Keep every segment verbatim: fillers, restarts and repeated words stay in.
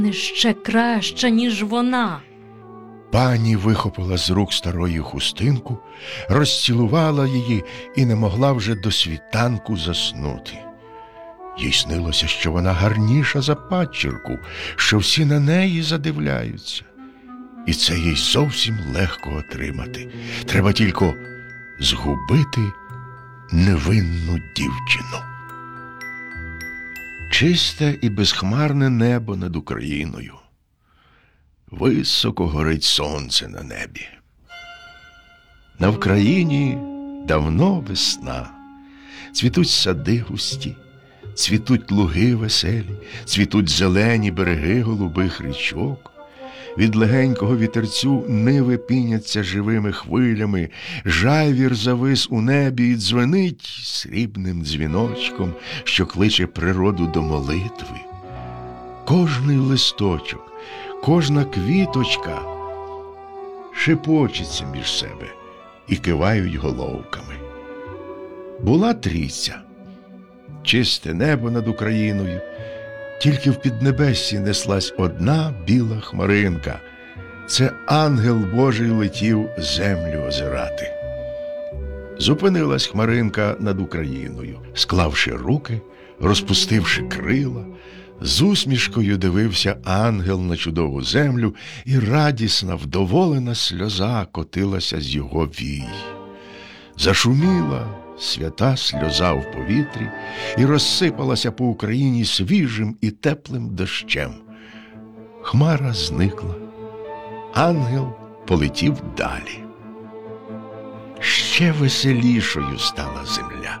Не ще краща, ніж вона. Пані вихопила з рук старої хустинку, розцілувала її і не могла вже до світанку заснути. Їй снилося, що вона гарніша за падчірку, що всі на неї задивляються. І це їй зовсім легко отримати. Треба тільки згубити невинну дівчину. Чисте і безхмарне небо над Україною. Високо горить сонце на небі. На Вкраїні давно весна. Цвітуть сади густі, цвітуть луги веселі, цвітуть зелені береги голубих річок. Від легенького вітерцю ниви піняться живими хвилями, жайвір завис у небі і дзвенить срібним дзвіночком, що кличе природу до молитви. Кожний листочок, кожна квіточка шепочеться між себе і кивають головками. Була трійця, чисте небо над Україною, тільки в піднебессі неслась одна біла хмаринка. Це ангел Божий летів землю озирати. Зупинилась хмаринка над Україною, склавши руки, розпустивши крила. З усмішкою дивився ангел на чудову землю, і радісна, вдоволена сльоза котилася з його вій. Зашуміла свята сльоза в повітрі і розсипалася по Україні свіжим і теплим дощем. Хмара зникла. Ангел полетів далі. Ще веселішою стала земля.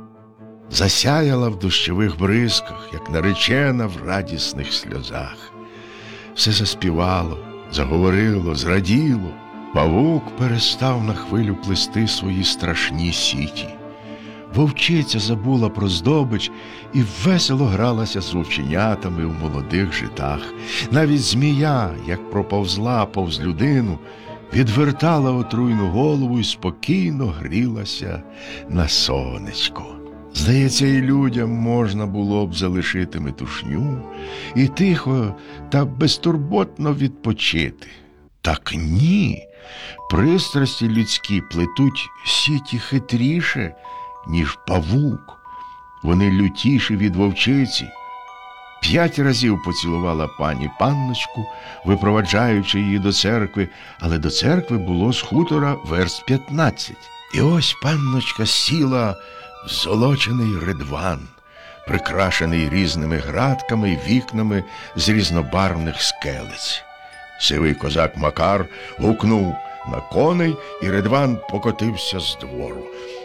Засяяла в дощових бризках, як наречена в радісних сльозах. Все заспівало, заговорило, зраділо. Павук перестав на хвилю плести свої страшні сіті. Вовчиця забула про здобич і весело гралася з вовченятами у молодих житах. Навіть змія, як проповзла повз людину, відвертала отруйну голову і спокійно грілася на сонечку. Здається, і людям можна було б залишити метушню і тихо та безтурботно відпочити. Так ні, пристрасті людські плетуть сіті хитріше, ніж павук. Вони лютіші від вовчиці. П'ять разів поцілувала пані панночку, випроваджаючи її до церкви, але до церкви було з хутора верст п'ятнадцять. І ось панночка сіла в золочений ридван, прикрашений різними градками й вікнами з різнобарвних скелець. Сивий козак Макар гукнув на коней, і ридван покотився з двору.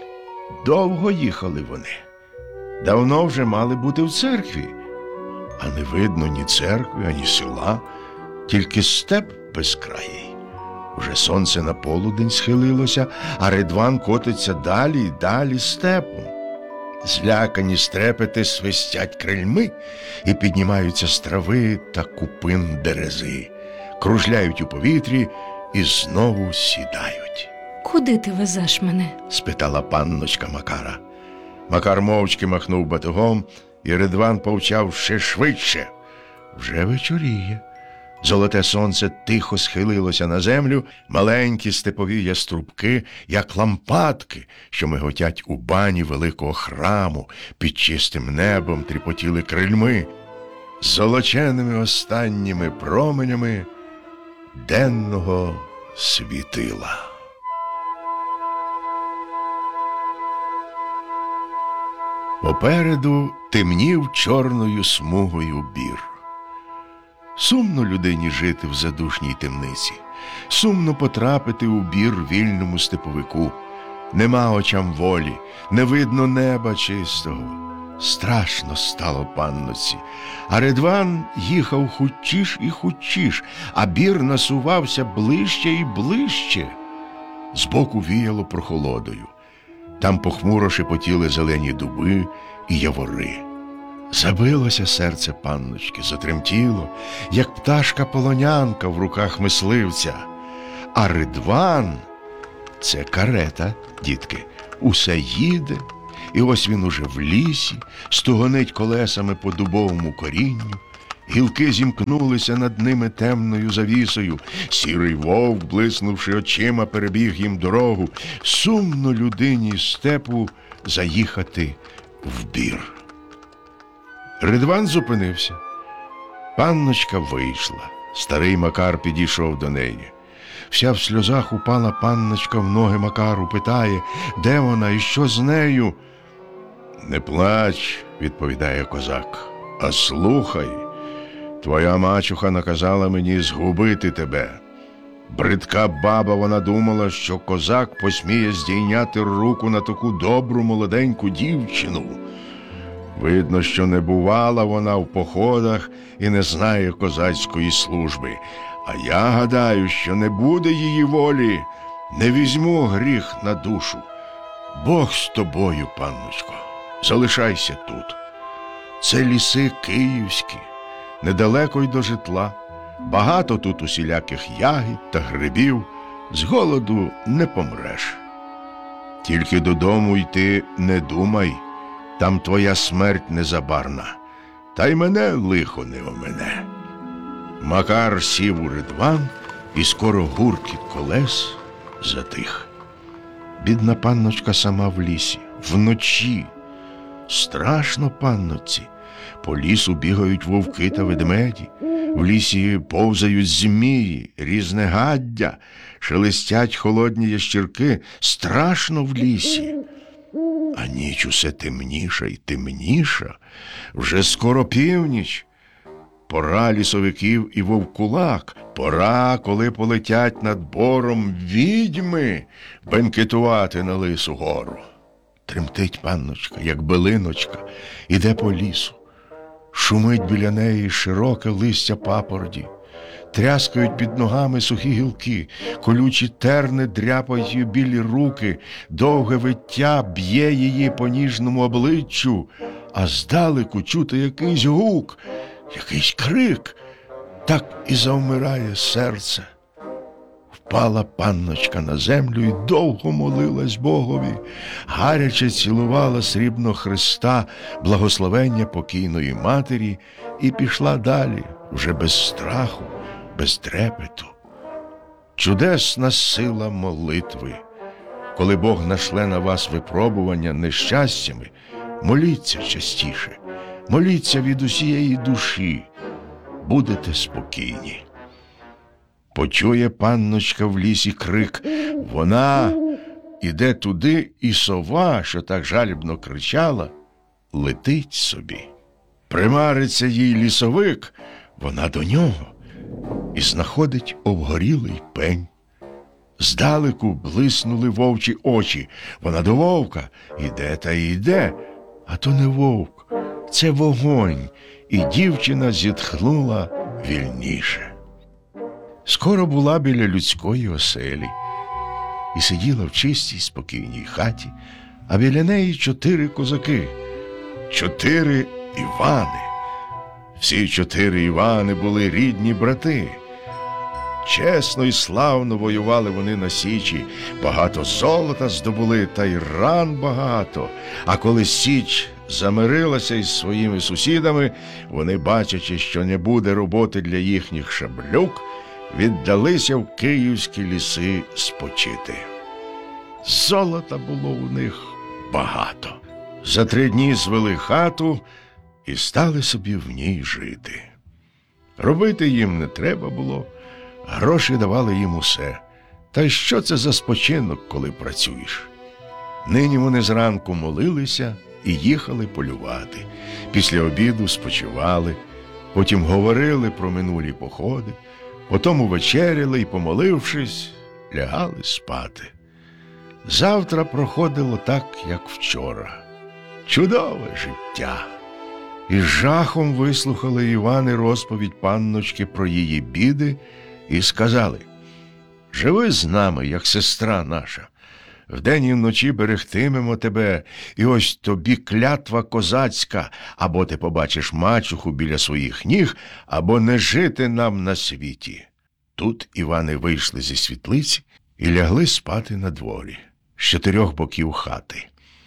Довго їхали вони. Давно вже мали бути в церкві, а не видно ні церкви, ані села, тільки степ безкраїй. Уже сонце на полудень схилилося, а ридван котиться далі й далі степом. Злякані стрепети свистять крильми і піднімаються з трави та купин дерези, кружляють у повітрі і знову сідають. «Куди ти везеш мене?» – спитала панночка Макара. Макар мовчки махнув батогом, і ридван повчав ще швидше. Вже вечоріє. Золоте сонце тихо схилилося на землю, маленькі степові яструбки, як лампадки, що миготять у бані великого храму, під чистим небом тріпотіли крильми. З золоченими останніми променями денного світила. Попереду темнів чорною смугою бір. Сумно людині жити в задушній темниці, сумно потрапити у бір вільному степовику. Нема очам волі, не видно неба чистого. Страшно стало панноці, а ридван їхав хутчіш і хутчіш, а бір насувався ближче і ближче. Збоку віяло прохолодою. Там похмуро шепотіли зелені дуби і явори. Забилося серце панночки, затремтіло, як пташка-полонянка в руках мисливця. А ридван – це карета, дітки, усе їде, і ось він уже в лісі, стугонить колесами по дубовому корінню, Гілки зімкнулися над ними темною завісою. Сірий вовк, блиснувши очима, перебіг їм дорогу. Сумно людині з степу заїхати в бір. Ридван зупинився. Панночка вийшла. Старий Макар підійшов до неї. Вся в сльозах упала панночка в ноги Макару, питає, де вона і що з нею. «Не плач», – відповідає козак, – «а слухай. Твоя мачуха наказала мені згубити тебе. Бридка баба, вона думала, що козак посміє здійняти руку на таку добру молоденьку дівчину. Видно, що не бувала вона в походах і не знає козацької служби. А я гадаю, що не буде її волі, не візьму гріх на душу. Бог з тобою, панночко, залишайся тут. Це ліси київські, недалеко й до житла. Багато тут усіляких ягід та грибів, з голоду не помреш. Тільки додому йти не думай, там твоя смерть незабарна, та й мене лихо не омене». Макар сів у ридван, і скоро гуркіт колес затих. Бідна панночка сама в лісі, вночі. Страшно панноці. По лісу бігають вовки та ведмеді, в лісі повзають змії, різне гаддя, шелестять холодні ящірки. Страшно в лісі. А ніч усе темніша й темніша. Вже скоро північ. Пора лісовиків і вовкулак. Пора, коли полетять над бором відьми бенкетувати на лису гору. Тремтить панночка, як билиночка, іде по лісу. Шумить біля неї широке листя папороді. Тряскають під ногами сухі гілки, колючі терни дряпають її білі руки, довге виття б'є її по ніжному обличчю, а здалеку чути якийсь гук, якийсь крик. Так і завмирає серце. Впала панночка на землю і довго молилась Богові, гаряче цілувала срібного Христа, благословення покійної матері, і пішла далі, вже без страху, без трепету. Чудесна сила молитви. Коли Бог нашле на вас випробування нещастями, моліться частіше, моліться від усієї душі, будете спокійні. Почує панночка в лісі крик. Вона іде туди, і сова, що так жалібно кричала, летить собі. Примариться їй лісовик, вона до нього, і знаходить обгорілий пень. Здалеку блиснули вовчі очі. Вона до вовка іде та йде, а то не вовк, це вогонь, і дівчина зітхнула вільніше. Скоро була біля людської оселі і сиділа в чистій спокійній хаті, а біля неї чотири козаки, чотири Івани. Всі чотири Івани були рідні брати. Чесно і славно воювали вони на січі, багато золота здобули, та й ран багато. А коли січ замирилася із своїми сусідами, вони, бачачи, що не буде роботи для їхніх шаблюк, віддалися в київські ліси спочити. Золота було у них багато. За три дні звели хату і стали собі в ній жити. Робити їм не треба було, гроші давали їм усе. Та й що це за спочинок, коли працюєш? Нині вони зранку молилися і їхали полювати. Після обіду спочивали, потім говорили про минулі походи, потім увечеряли і, помолившись, лягали спати. Завтра проходило так, як вчора. Чудове життя! І з жахом вислухали Івани розповідь панночки про її біди і сказали: «Живи з нами, як сестра наша. Вдень і вночі берегтимемо тебе, і ось тобі клятва козацька, або ти побачиш мачуху біля своїх ніг, або не жити нам на світі». Тут Івани вийшли зі світлиці і лягли спати на дворі, з чотирьох боків хати.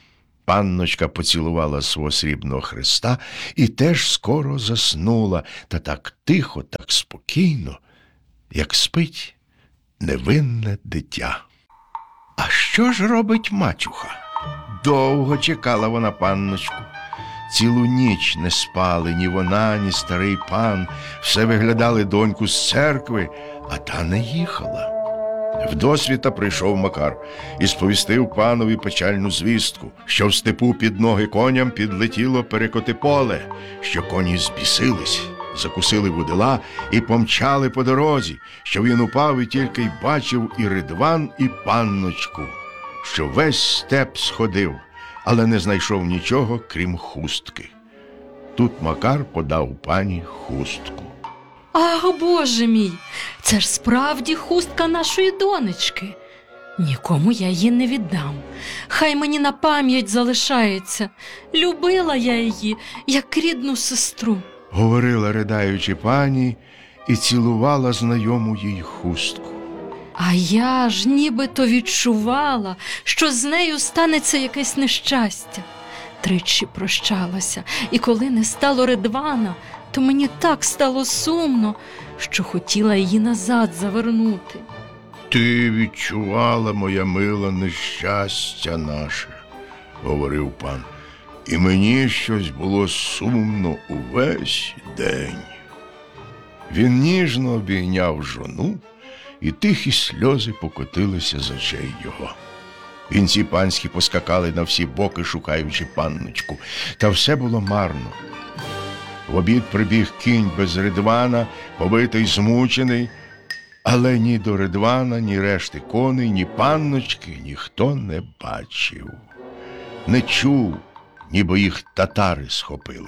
Панночка поцілувала свого срібного хреста і теж скоро заснула, та так тихо, так спокійно, як спить невинне дитя. А що ж робить мачуха? Довго чекала вона панночку. Цілу ніч не спали ні вона, ні старий пан. Все виглядали доньку з церкви, а та не їхала. Вдосвіта прийшов Макар і сповістив панові печальну звістку, що в степу під ноги коням підлетіло перекоти поле, що коні збісились, закусили вудила і помчали по дорозі, що він упав і тільки й бачив і Ридван, і панночку, що весь степ сходив, але не знайшов нічого, крім хустки. Тут Макар подав пані хустку. Ах, Боже мій, це ж справді хустка нашої донечки. Нікому я її не віддам. Хай мені на пам'ять залишається. Любила я її, як рідну сестру. Говорила ридаючи пані і цілувала знайому їй хустку. А я ж нібито відчувала, що з нею станеться якесь нещастя. Тричі прощалася, і коли не стало Ридвана, то мені так стало сумно, що хотіла її назад завернути. Ти відчувала, моя мила, нещастя наше, говорив пан, і мені щось було сумно увесь день. Він ніжно обійняв жону, і тихі сльози покотилися з очей його. Вінці панські поскакали на всі боки, шукаючи панночку, та все було марно. В обід прибіг кінь без Ридвана, побитий, змучений, але ні до Ридвана, ні решти коней, ні панночки ніхто не бачив. Не чув, ніби їх татари схопили.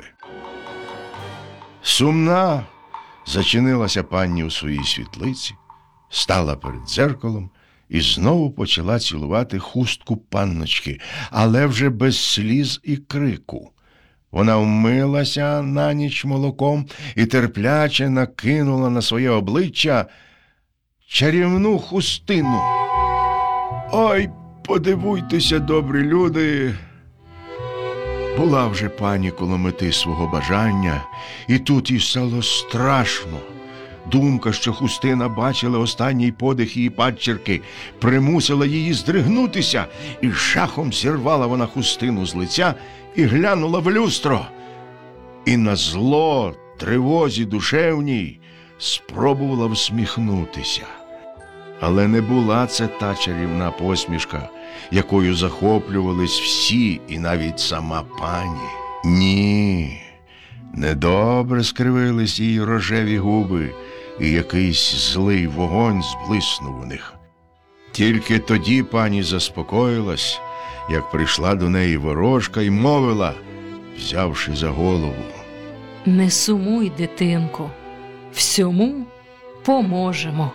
Сумна зачинилася пані у своїй світлиці, стала перед дзеркалом і знову почала цілувати хустку панночки, але вже без сліз і крику. Вона вмилася на ніч молоком і терпляче накинула на своє обличчя чарівну хустину. Ой, подивуйтеся, добрі люди! Була вже пані коло мети свого бажання, і тут їй стало страшно. Думка, що хустина бачила останній подих її падчерки, примусила її здригнутися, і жахом зірвала вона хустину з лиця і глянула в люстро. І на зло, тривозі душевній спробувала всміхнутися. Але не була це та чарівна посмішка, якою захоплювались всі і навіть сама пані. Ні, недобре скривились її рожеві губи, і якийсь злий вогонь зблиснув у них. Тільки тоді пані заспокоїлась, як прийшла до неї ворожка і мовила, взявши за голову: Не сумуй, дитинко, всьому поможемо.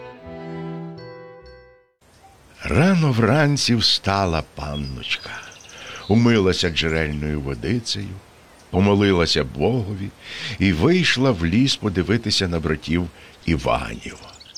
Рано вранці встала панночка, умилася джерельною водицею, помолилася Богові і вийшла в ліс подивитися на братів Іванів.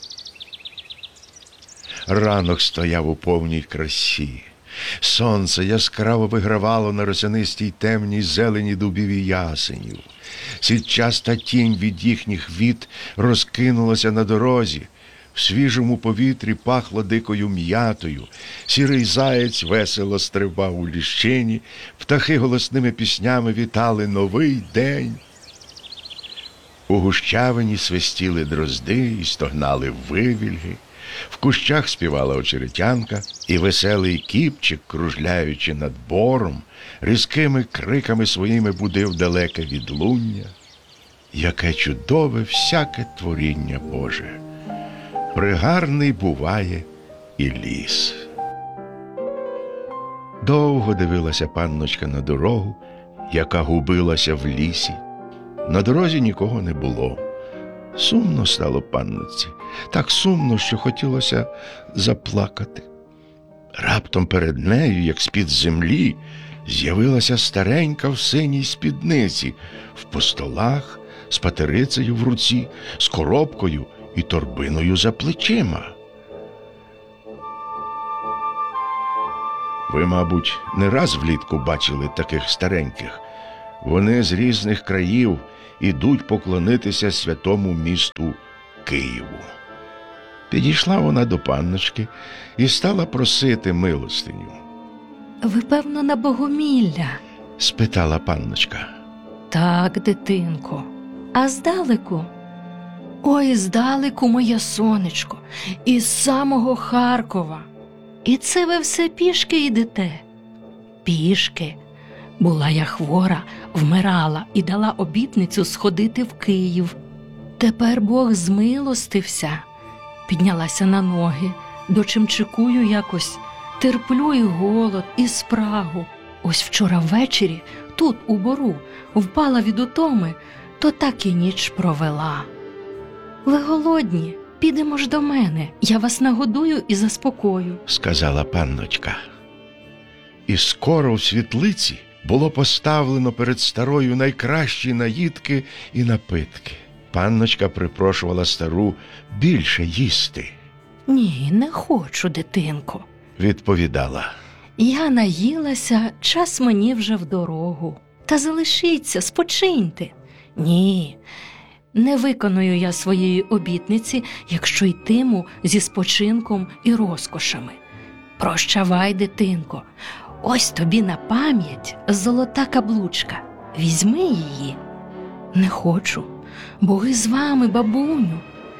Ранок стояв у повній красі. Сонце яскраво вигравало на росянистій темній зелені дубів і ясенів. Сітчаста тінь від їхніх віт розкинулася на дорозі. В свіжому повітрі пахло дикою м'ятою, сірий заєць весело стрибав у ліщині, птахи голосними піснями вітали новий день. У гущавині свистіли дрозди і стогнали вивільги, в кущах співала очеретянка, і веселий кіпчик, кружляючи над бором, різкими криками своїми будив далеке відлуння. Яке чудове всяке творіння Боже! Пригарний буває і ліс. Довго дивилася панночка на дорогу, яка губилася в лісі. На дорозі нікого не було. Сумно стало панноці, так сумно, що хотілося заплакати. Раптом перед нею, як з-під землі, з'явилася старенька в синій спідниці, в постолах, з патерицею в руці, з коробкою і торбиною за плечима. Ви, мабуть, не раз влітку бачили таких стареньких. Вони з різних країв ідуть поклонитися святому місту Києву. Підійшла вона до панночки і стала просити милостиню. Ви, певно, на Богомілля? Спитала панночка. Так, дитинко. А здалеку? Ой, здалеку, моє сонечко, із самого Харкова. І це ви все пішки йдете? Пішки. Була я хвора, вмирала і дала обітницю сходити в Київ. Тепер Бог змилостився. Піднялася на ноги, дочимчикую якось, терплю і голод, і спрагу. Ось вчора ввечері, тут, у бору, впала від утоми, то так і ніч провела. Ви голодні? Підемо ж до мене, я вас нагодую і заспокою, сказала панночка. І скоро в світлиці було поставлено перед старою найкращі наїдки і напитки. Панночка припрошувала стару більше їсти. Ні, не хочу, дитинко, відповідала. Я наїлася, час мені вже в дорогу. Та залишіться, спочиньте. Ні, не виконую я своєї обітниці, якщо йтиму зі спочинком і розкошами. Прощавай, дитинко, ось тобі на пам'ять золота каблучка. Візьми її. Не хочу. Боги з вами, бабуню.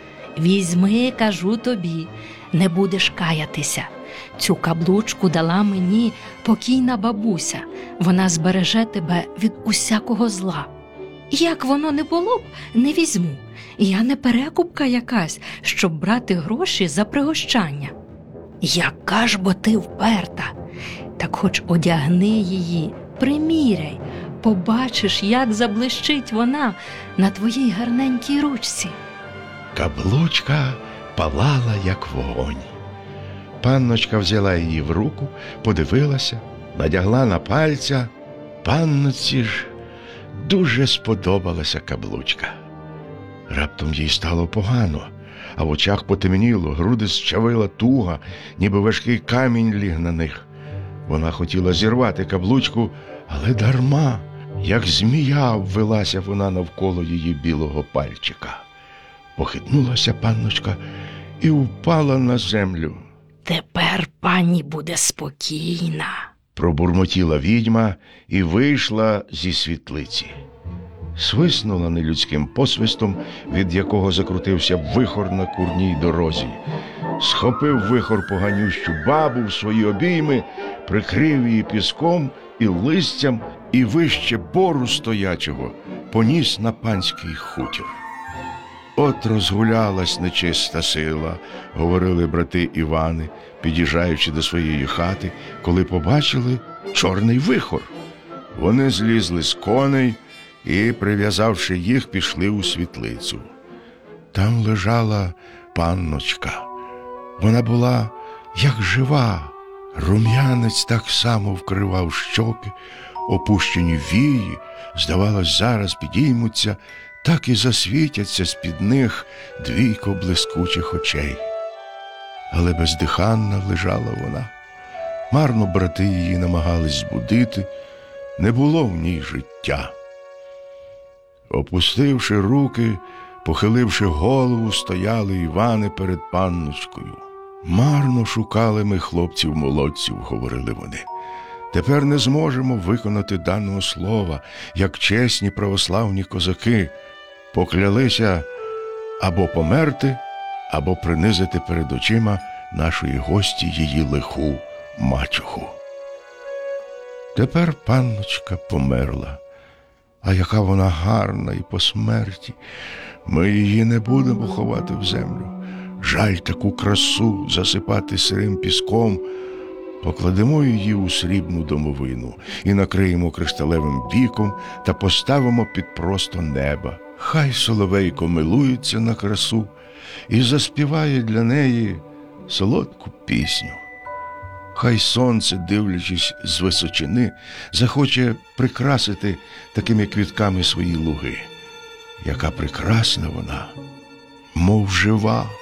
Візьми, кажу тобі, не будеш каятися. Цю каблучку дала мені покійна бабуся. Вона збереже тебе від усякого зла. Як воно не було б, не візьму. Я не перекупка якась, щоб брати гроші за пригощання. Яка ж бо ти вперта? Так хоч одягни її, приміряй, побачиш, як заблищить вона на твоїй гарненькій ручці. Каблучка палала, як вогонь. Панночка взяла її в руку, подивилася, надягла на пальця. Панноці ж дуже сподобалася каблучка. Раптом їй стало погано, а в очах потемніло, груди зчавила туга, ніби важкий камінь ліг на них. Вона хотіла зірвати каблучку, але дарма, як змія обвелася вона навколо її білого пальчика. Похитнулася панночка і впала на землю. Тепер пані буде спокійна, пробурмотіла відьма і вийшла зі світлиці. Свиснула нелюдським посвистом, від якого закрутився вихор на курній дорозі. Схопив вихор поганющу бабу в свої обійми, прикрив її піском і листям, і вище бору стоячого поніс на панський хутір. От розгулялась нечиста сила, говорили брати Івани, під'їжджаючи до своєї хати, коли побачили чорний вихор. Вони злізли з коней і, прив'язавши їх, пішли у світлицю. Там лежала панночка. Вона була як жива. Рум'янець так само вкривав щоки, опущені вії, здавалось, зараз підіймуться, так і засвітяться з-під них двійко блискучих очей. Але бездиханна лежала вона. Марно брати її намагались збудити, не було в ній життя. Опустивши руки, похиливши голову, стояли Івани перед панночкою. Марно шукали ми хлопців-молодців, говорили вони. Тепер не зможемо виконати даного слова, як чесні православні козаки. Поклялися або померти, або принизити перед очима нашої гості її лиху мачуху. Тепер панночка померла. А яка вона гарна і по смерті. Ми її не будемо ховати в землю. Жаль таку красу засипати сирим піском. Покладемо її у срібну домовину і накриємо кришталевим віком та поставимо під просто неба. Хай соловейко милується на красу і заспіває для неї солодку пісню. Хай сонце, дивлячись з височини, захоче прикрасити такими квітками свої луги. Яка прекрасна вона, мов жива,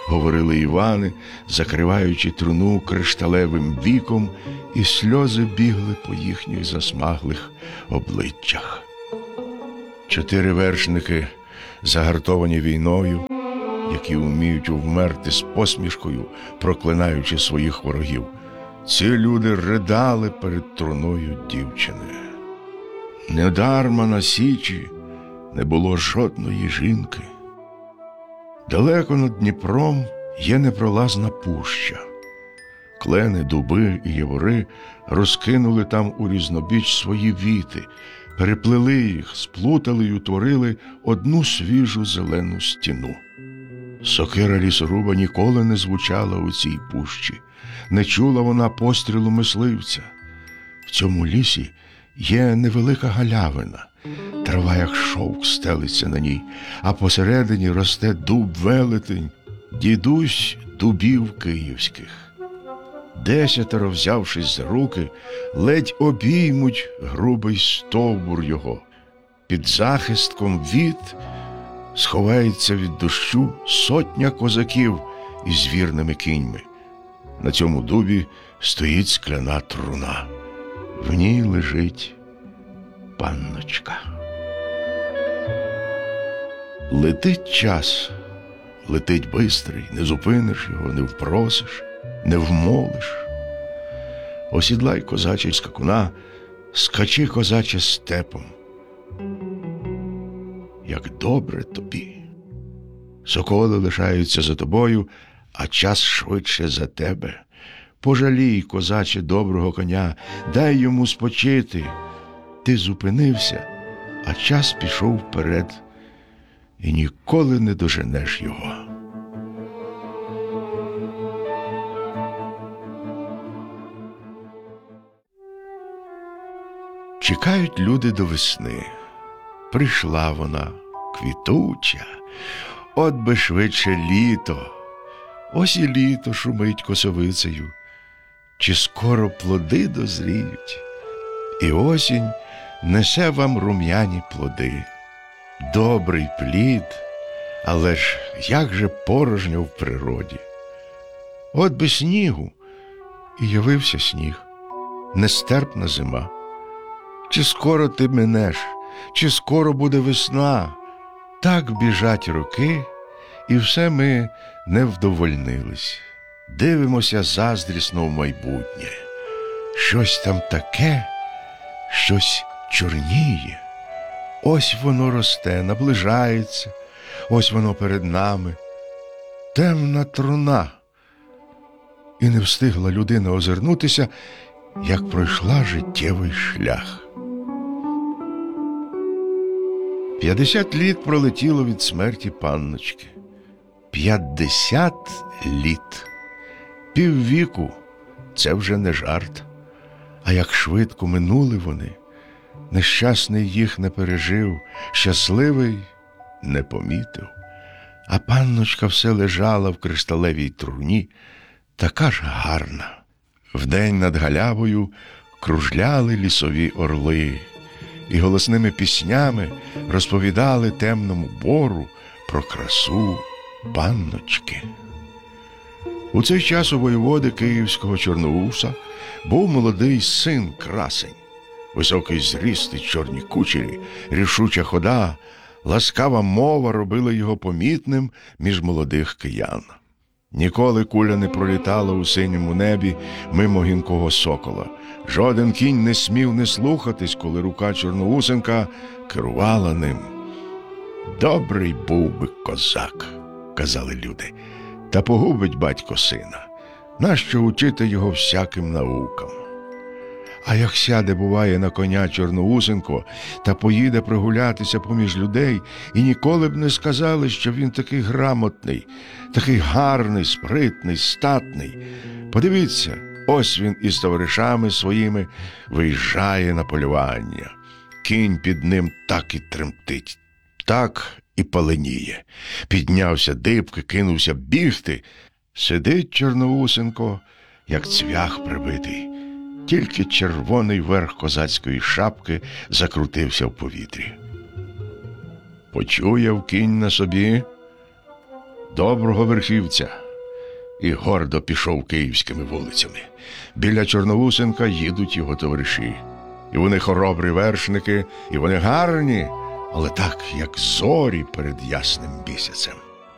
говорили Івани, закриваючи труну кришталевим віком, і сльози бігли по їхніх засмаглих обличчях. Чотири вершники, загартовані війною, які вміють вмерти з посмішкою, проклинаючи своїх ворогів. Ці люди ридали перед труною дівчини. Недарма на Січі не було жодної жінки. Далеко над Дніпром є непролазна пуща. Клени, дуби і явори розкинули там у різнобіч свої віти, переплели їх, сплутали й утворили одну свіжу зелену стіну. Сокира лісоруба ніколи не звучала у цій пущі, не чула вона пострілу мисливця. В цьому лісі є невелика галявина, трава як шовк стелиться на ній, а посередині росте дуб-велетень, дідусь дубів київських. Десятеро, взявшись за руки, ледь обіймуть грубий стовбур його. Під захистком віт сховається від дощу сотня козаків із вірними кіньми. На цьому дубі стоїть скляна труна. В ній лежить панночка. Летить час, летить бистрий, не зупиниш його, не впросиш, не вмолиш. Осідлай, козаче, скакуна, скачи, козаче, степом. Як добре тобі. Соколи лишаються за тобою, а час швидше за тебе. Пожалій, козаче, доброго коня, дай йому спочити. Ти зупинився, а час пішов вперед, і ніколи не доженеш його. Чекають люди до весни. Прийшла вона, квітуча, от би швидше літо. Ось і літо шумить косовицею. Чи скоро плоди дозріють? І осінь несе вам рум'яні плоди. Добрий плід, але ж як же порожньо в природі. От би снігу, і явився сніг, нестерпна зима. Чи скоро ти минеш, чи скоро буде весна? Так біжать роки, і все ми не вдовольнились. Дивимося заздрісно в майбутнє. Щось там таке, щось чорніє. Ось воно росте, наближається, ось воно перед нами. Темна труна. І не встигла людина озирнутися, як пройшла життєвий шлях. П'ятдесят літ пролетіло від смерті панночки. П'ятдесят літ. Піввіку – це вже не жарт. А як швидко минули вони. Нещасний їх не пережив, щасливий не помітив. А панночка все лежала в кришталевій труні, така ж гарна. Вдень над галявою кружляли лісові орли і голосними піснями розповідали темному бору про красу панночки. У цей час у воєводи київського Чорноуса був молодий син красень. Високий зріст і чорні кучері, рішуча хода, ласкава мова робили його помітним між молодих киян. Ніколи куля не пролітала у синьому небі мимо гінкого сокола. Жоден кінь не смів не слухатись, коли рука Чорноусенка керувала ним. «Добрий був би козак», – казали люди, – «та погубить батько сина. Нащо учити його всяким наукам?» А як сяде, буває, на коня Чорноусенко та поїде прогулятися поміж людей, і ніколи б не сказали, що він такий грамотний, такий гарний, спритний, статний. Подивіться, ось він із товаришами своїми виїжджає на полювання. Кінь під ним так і тремтить, так і паленіє. Піднявся дибки, кинувся бігти. Сидить Чорноусенко, як цвях прибитий. Тільки червоний верх козацької шапки закрутився в повітрі. Почуяв кінь на собі доброго верхівця, і гордо пішов київськими вулицями. Біля Чорновусенка їдуть його товариші. І вони хоробрі вершники, і вони гарні, але так, як зорі перед ясним місяцем.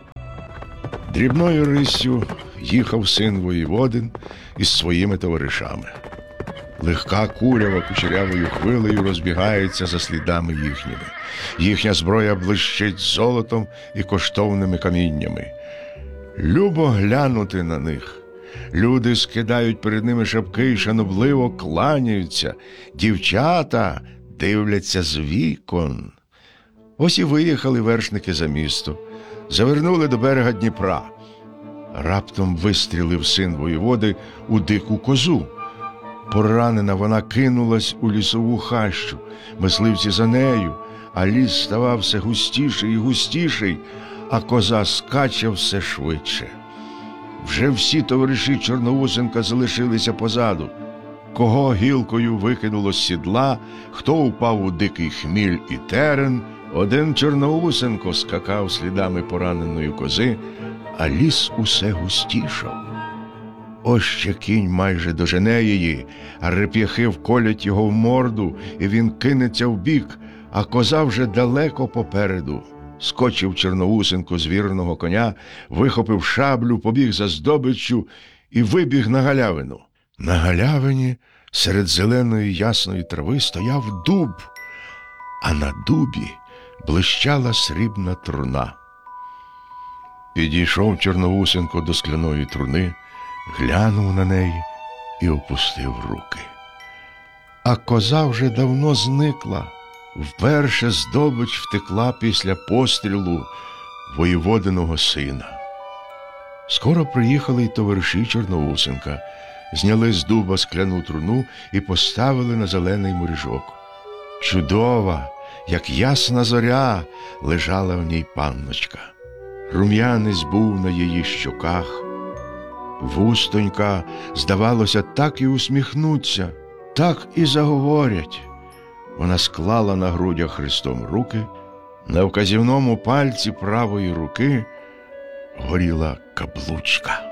Дрібною риссю їхав син воєводин із своїми товаришами. Легка курява кучерявою хвилею розбігається за слідами їхніми. Їхня зброя блищить золотом і коштовними каміннями. Любо глянути на них. Люди скидають перед ними шапки і шанобливо кланяються. Дівчата дивляться з вікон. Ось і виїхали вершники за місто. Завернули до берега Дніпра. Раптом вистрілив син воєводи у дику козу. Поранена вона кинулась у лісову хащу. Мисливці за нею, а ліс ставав все густіший і густіший, а коза скаче все швидше. Вже всі товариші Чорновусенка залишилися позаду. Кого гілкою викинуло з сідла, хто упав у дикий хміль і терен, один Чорноусенко скакав слідами пораненої кози, а ліс усе густішав. Ось ще кінь майже дожене її, а реп'яхи вколять його в морду, і він кинеться вбік, а коза вже далеко попереду. Скочив Чорноусенко з вірного коня, вихопив шаблю, побіг за здобиччю і вибіг на галявину. На галявині серед зеленої ясної трави стояв дуб, а на дубі блищала срібна труна. Підійшов Чорноусенко до скляної труни, глянув на неї і опустив руки. А коза вже давно зникла. Вперше здобич втекла після пострілу воєводиного сина. Скоро приїхали й товариші Чорноусенка, зняли з дуба скляну труну і поставили на зелений моріжок. Чудова, як ясна зоря, лежала в ній панночка. Рум'янець був на її щоках. Вустонька, здавалося, так і усміхнуться, так і заговорять. Вона склала на грудях хрестом руки, на вказівному пальці правої руки горіла каблучка.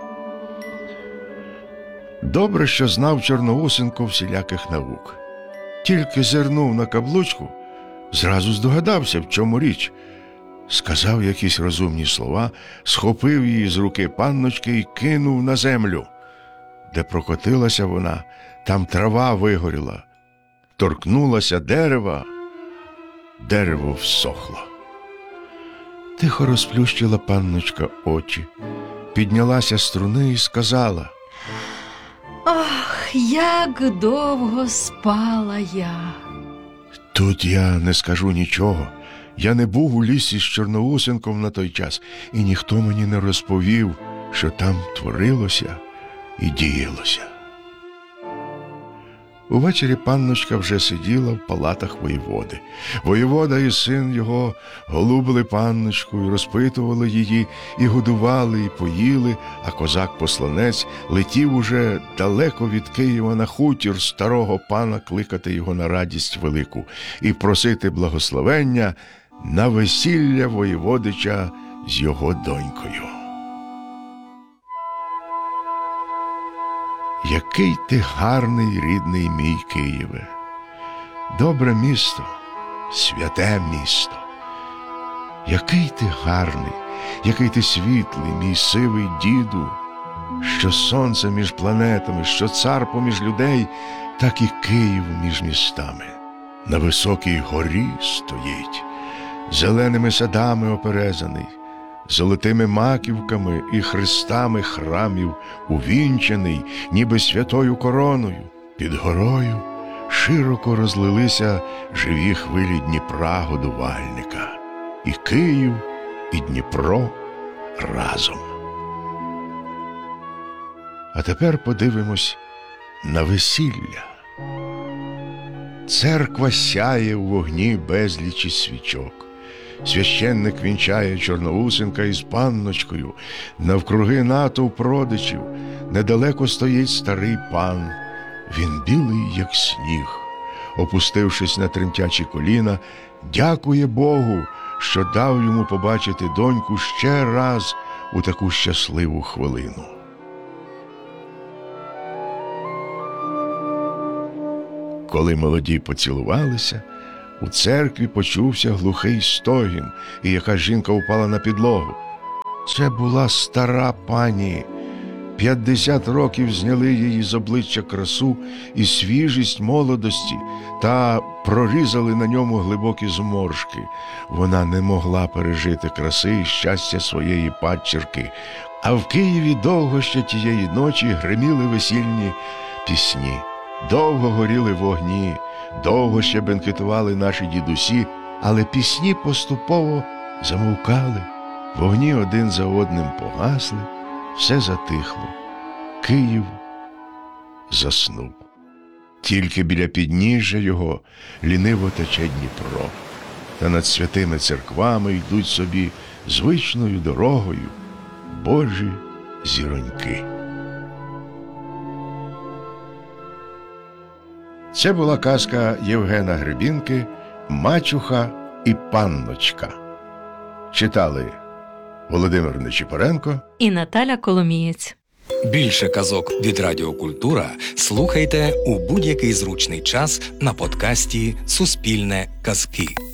Добре, що знав Чорноусенко всіляких наук. Тільки зирнув на каблучку, зразу здогадався, в чому річ. Сказав якісь розумні слова, схопив її з руки панночки і кинув на землю. Де прокотилася вона, там трава вигоріла. Торкнулася дерева, дерево всохло. Тихо розплющила панночка очі, піднялася з труни і сказала: «Ах, як довго спала я!» Тут я не скажу нічого. Я не був у лісі з Чорноусенком на той час, і ніхто мені не розповів, що там творилося і діялося. Увечері панночка вже сиділа в палатах воєводи. Воєвода і син його голубили панночку, і розпитували її, і годували, і поїли, а козак-посланець летів уже далеко від Києва на хутір старого пана кликати його на радість велику і просити благословення на весілля воєводича з його донькою. Який ти гарний, рідний мій Києве! Добре місто, святе місто! Який ти гарний, який ти світлий, мій сивий діду! Що сонце між планетами, що цар поміж людей, так і Київ між містами. На високій горі стоїть, зеленими садами оперезаний, золотими маківками і хрестами храмів увінчений, ніби святою короною. Під горою широко розлилися живі хвилі Дніпра годувальника. І Київ, і Дніпро разом. А тепер подивимось на весілля. Церква сяє у вогні безлічі свічок. Священник вінчає Чорноусенка із панночкою, навкруги натовп родичів, недалеко стоїть старий пан. Він білий, як сніг. Опустившись на тремтячі коліна, дякує Богу, що дав йому побачити доньку ще раз у таку щасливу хвилину. Коли молоді поцілувалися, у церкві почувся глухий стогін, і якась жінка впала на підлогу. Це була стара пані. П'ятдесят років зняли її з обличчя красу і свіжість молодості та прорізали на ньому глибокі зморшки. Вона не могла пережити краси і щастя своєї падчерки, а в Києві довго ще тієї ночі гриміли весільні пісні. Довго горіли вогні, довго ще бенкетували наші дідусі, але пісні поступово замовкали, вогні один за одним погасли, все затихло. Київ заснув. Тільки біля підніжжя його ліниво тече Дніпро, та над святими церквами йдуть собі звичною дорогою Божі зіроньки. Це була казка Євгена Гребінки «Мачуха і панночка». Читали Володимир Нечипоренко І Наталя Коломієць. Більше казок від Радіо Культура слухайте у будь-який зручний час на подкасті «Суспільне казки».